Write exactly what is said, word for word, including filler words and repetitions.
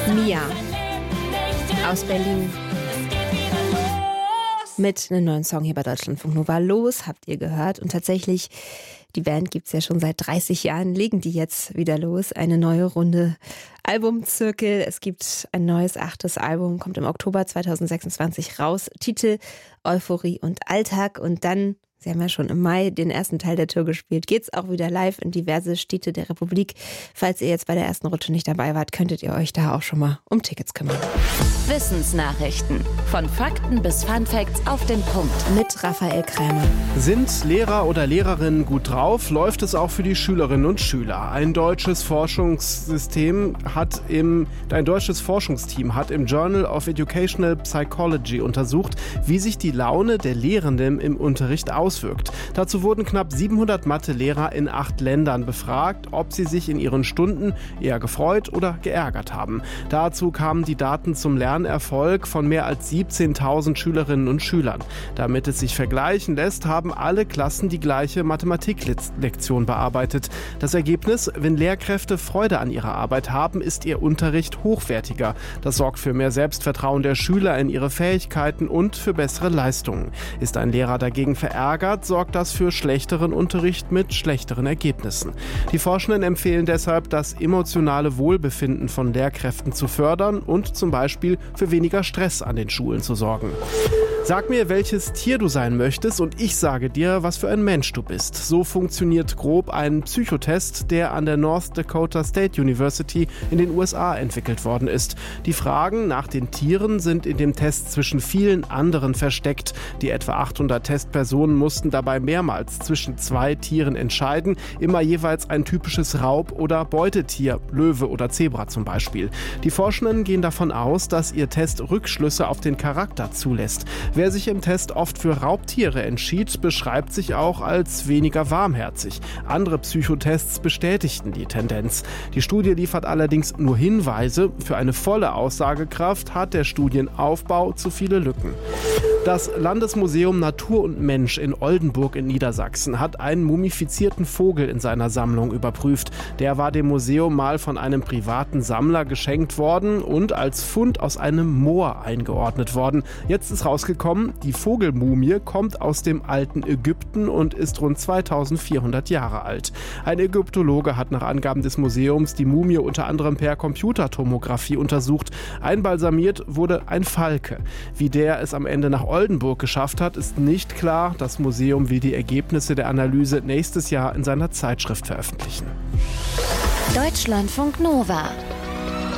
Mia aus Berlin mit einem neuen Song hier bei Deutschlandfunk Nova. Los, habt ihr gehört. Und tatsächlich, die Band gibt es ja schon seit dreißig Jahren, legen die jetzt wieder los. Eine neue Runde Albumzirkel. Es gibt ein neues achtes Album, kommt im Oktober zweitausendsechsundzwanzig raus. Titel Euphorie und Alltag. Und dann, Sie haben ja schon im Mai den ersten Teil der Tour gespielt, geht's auch wieder live in diverse Städte der Republik. Falls ihr jetzt bei der ersten Rutsche nicht dabei wart, könntet ihr euch da auch schon mal um Tickets kümmern. Wissensnachrichten. Von Fakten bis Funfacts auf den Punkt. Mit Raphael Krämer. Sind Lehrer oder Lehrerinnen gut drauf, läuft es auch für die Schülerinnen und Schüler. Ein deutsches Forschungssystem hat im, ein deutsches Forschungsteam hat im Journal of Educational Psychology untersucht, wie sich die Laune der Lehrenden im Unterricht auswirkt. Dazu wurden knapp siebenhundert Mathelehrer in acht Ländern befragt, ob sie sich in ihren Stunden eher gefreut oder geärgert haben. Dazu kamen die Daten zum Lernerfolg von mehr als siebzehntausend Schülerinnen und Schülern. Damit es sich vergleichen lässt, haben alle Klassen die gleiche Mathematiklektion bearbeitet. Das Ergebnis: Wenn Lehrkräfte Freude an ihrer Arbeit haben, ist ihr Unterricht hochwertiger. Das sorgt für mehr Selbstvertrauen der Schüler in ihre Fähigkeiten und für bessere Leistungen. Ist ein Lehrer dagegen verärgert, sorgt das für schlechteren Unterricht mit schlechteren Ergebnissen. Die Forschenden empfehlen deshalb, das emotionale Wohlbefinden von Lehrkräften zu fördern und zum Beispiel für weniger Stress an den Schulen zu sorgen. Sag mir, welches Tier du sein möchtest, und ich sage dir, was für ein Mensch du bist. So funktioniert grob ein Psychotest, der an der North Dakota State University in den U S A entwickelt worden ist. Die Fragen nach den Tieren sind in dem Test zwischen vielen anderen versteckt. Die etwa achthundert Testpersonen mussten dabei mehrmals zwischen zwei Tieren entscheiden, immer jeweils ein typisches Raub- oder Beutetier, Löwe oder Zebra zum Beispiel. Die Forschenden gehen davon aus, dass ihr Test Rückschlüsse auf den Charakter zulässt. Wer sich im Test oft für Raubtiere entschied, beschreibt sich auch als weniger warmherzig. Andere Psychotests bestätigten die Tendenz. Die Studie liefert allerdings nur Hinweise. Für eine volle Aussagekraft hat der Studienaufbau zu viele Lücken. Das Landesmuseum Natur und Mensch in Oldenburg in Niedersachsen hat einen mumifizierten Vogel in seiner Sammlung überprüft. Der war dem Museum mal von einem privaten Sammler geschenkt worden und als Fund aus einem Moor eingeordnet worden. Jetzt ist rausgekommen, die Vogelmumie kommt aus dem alten Ägypten und ist rund zweitausendvierhundert Jahre alt. Ein Ägyptologe hat nach Angaben des Museums die Mumie unter anderem per Computertomographie untersucht. Einbalsamiert wurde ein Falke. Wie der es am Ende nach Oldenburg geschafft hat, ist nicht klar. Das Museum will die Ergebnisse der Analyse nächstes Jahr in seiner Zeitschrift veröffentlichen. Deutschlandfunk Nova.